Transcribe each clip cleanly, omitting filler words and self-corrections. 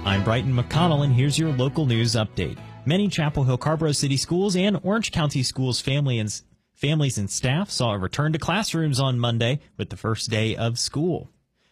I'm Brighton McConnell, and here's your local news update. Many Chapel Hill Carborough City schools and Orange County schools families and staff saw a return to classrooms on Monday with the first day of school.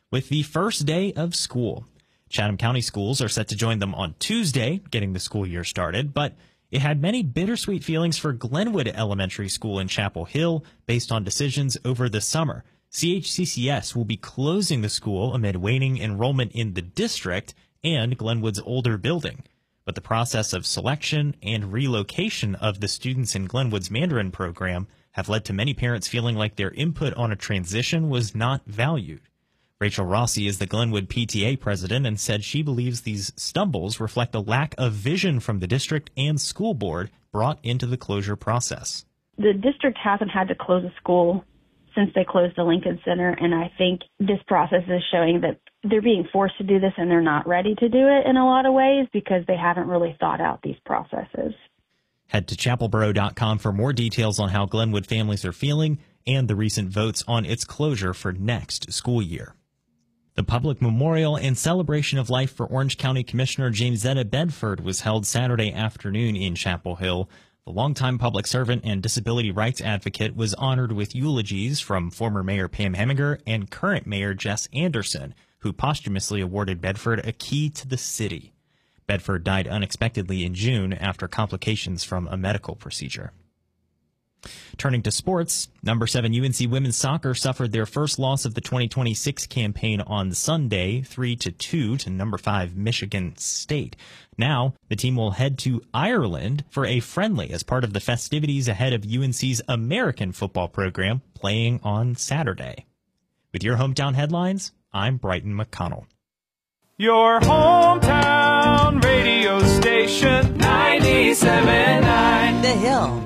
Chatham County schools are set to join them on Tuesday, getting the school year started, but it had many bittersweet feelings for Glenwood Elementary School in Chapel Hill based on decisions over the summer. CHCCS will be closing the school amid waning enrollment in the district and Glenwood's older building. But the process of selection and relocation of the students in Glenwood's Mandarin program have led to many parents feeling like their input on a transition was not valued. Rachel Rossi is the Glenwood PTA president and said she believes these stumbles reflect a lack of vision from the district and school board brought into the closure process. The district hasn't had to close a school since they closed the Lincoln Center, and I think this process is showing that they're being forced to do this and they're not ready to do it in a lot of ways because they haven't really thought out these processes. Head to chapelboro.com for more details on how Glenwood families are feeling and the recent votes on its closure for next school year. The public memorial and celebration of life for Orange County Commissioner Jamesetta Bedford was held Saturday afternoon in Chapel Hill. The longtime public servant and disability rights advocate was honored with eulogies from former Mayor Pam Heminger and current Mayor Jess Anderson, who posthumously awarded Bedford a key to the city. Bedford died unexpectedly in June after complications from a medical procedure. Turning to sports, number 7 UNC women's soccer suffered their first loss of the 2026 campaign on Sunday, 3-2 to number 5 Michigan State. Now, the team will head to Ireland for a friendly as part of the festivities ahead of UNC's American football program playing on Saturday. With your hometown headlines, I'm Brighton McConnell. Your hometown radio station, 97.9 The Hill.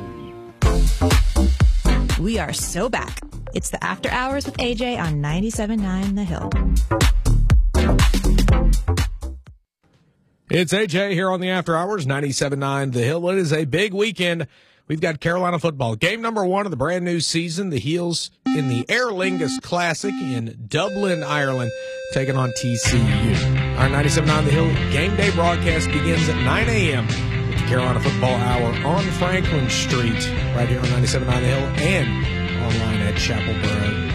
We are so back. It's the After Hours with AJ on 97.9 The Hill. It's AJ here on the After Hours, 97.9 The Hill. It is a big weekend. We've got Carolina football. Game number 1 of the brand new season. The Heels in the Aer Lingus Classic in Dublin, Ireland, taking on TCU. Our 97.9 The Hill game day broadcast begins at 9 a.m. with the Carolina Football Hour on Franklin Street, right here on 97.9 The Hill and online at chapelboro.com.